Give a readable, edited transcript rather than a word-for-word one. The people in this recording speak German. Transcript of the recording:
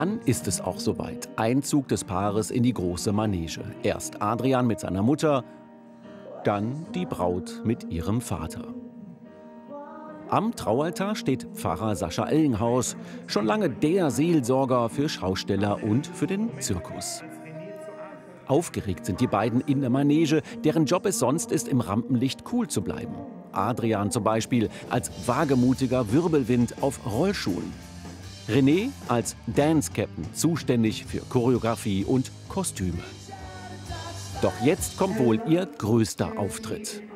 Dann ist es auch soweit. Einzug des Paares in die große Manege. Erst Adrian mit seiner Mutter, dann die Braut mit ihrem Vater. Am Traualtar steht Pfarrer Sascha Ellenhaus, schon lange der Seelsorger für Schausteller und für den Zirkus. Aufgeregt sind die beiden in der Manege, deren Job es sonst ist, im Rampenlicht cool zu bleiben. Adrian zum Beispiel als wagemutiger Wirbelwind auf Rollschuhen. René als Dance-Captain, zuständig für Choreografie und Kostüme. Doch jetzt kommt wohl ihr größter Auftritt.